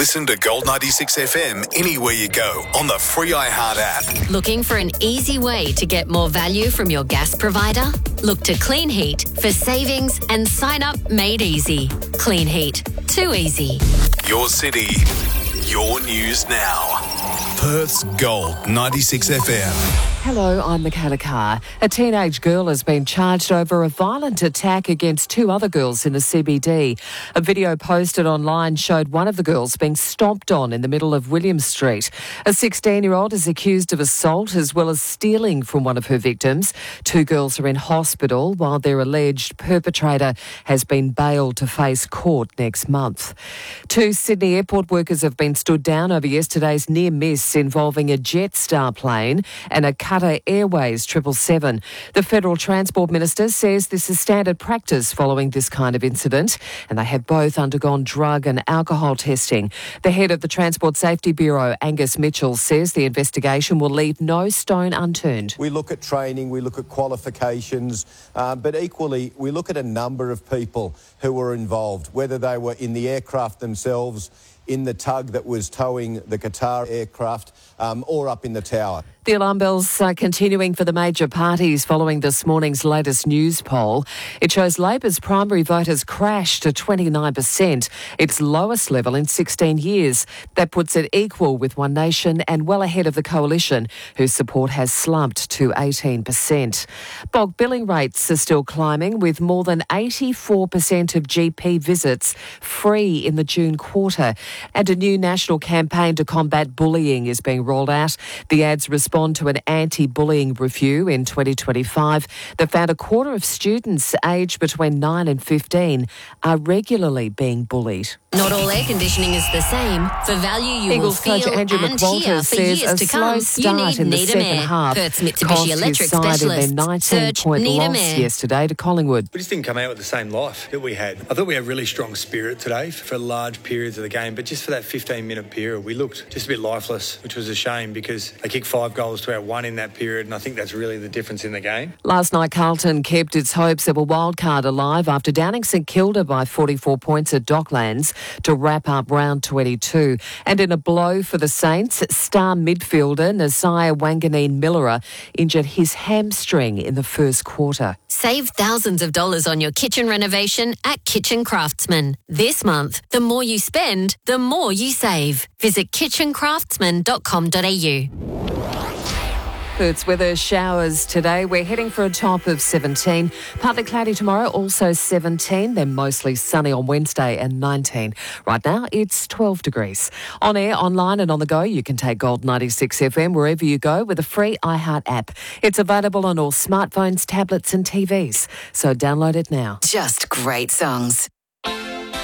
Listen to Gold 96 FM anywhere you go on the free iHeart app. Looking for an easy way to get more value from your gas provider? Look to Clean Heat for savings and sign up made easy. Clean Heat. Too easy. Your city, your news now. Perth's Gold 96 FM. Hello, I'm Michaela Carr. A teenage girl has been charged over a violent attack against two other girls in the CBD. A video posted online showed one of the girls being stomped on in the middle of William Street. A 16-year-old is accused of assault as well as stealing from one of her victims. Two girls are in hospital while their alleged perpetrator has been bailed to face court next month. Two Sydney airport workers have been stood down over yesterday's near miss involving a Jetstar plane and a Qatar Airways 777. The Federal Transport Minister says this is standard practice following this kind of incident, and they have both undergone drug and alcohol testing. The head of the Transport Safety Bureau, Angus Mitchell, says the investigation will leave no stone unturned. We look at training, we look at qualifications, but equally we look at a number of people who were involved, whether they were in the aircraft themselves, in the tug that was towing the Qatar aircraft, or up in the tower. The alarm bells are continuing for the major parties following this morning's latest news poll. It shows Labor's primary voters crashed to 29%, its lowest level in 16 years. That puts it equal with One Nation and well ahead of the Coalition, whose support has slumped to 18%. Bulk billing rates are still climbing, with more than 84% of GP visits free in the June quarter. And a new national campaign to combat bullying is being rolled out. The ads respond to an anti-bullying review in 2025 that found a quarter of students aged between 9 and 15 are regularly being bullied. Not all air conditioning is the same. For value you Eagles will coach feel Andrew and McWalter hear for says years a to slow come. You start in the need second Needham half Air. Perth's Mitsubishi cost his Electric side in their specialist. 19-point Needham loss Air. yesterday to Collingwood. We just didn't come out with the same life that we had. I thought we had really strong spirit today for large periods of the game, but just for that 15-minute period, we looked just a bit lifeless, which was a shame because they kicked 5 goals to our 1 in that period, and I think that's really the difference in the game. Last night, Carlton kept its hopes of a wildcard alive after downing St Kilda by 44 points at Docklands to wrap up round 22. And in a blow for the Saints, star midfielder Nasiah Wanganeen-Millerer injured his hamstring in the first quarter. Save thousands of dollars on your kitchen renovation at Kitchen Craftsman. This month, the more you spend, the more you save. Visit kitchencraftsman.com.au. Perth's weather, showers today. We're heading for a top of 17. Partly cloudy tomorrow, also 17. Then mostly sunny on Wednesday and 19. Right now, it's 12 degrees. On air, online and on the go, you can take Gold 96 FM wherever you go with a free iHeart app. It's available on all smartphones, tablets and TVs. So download it now. Just great songs.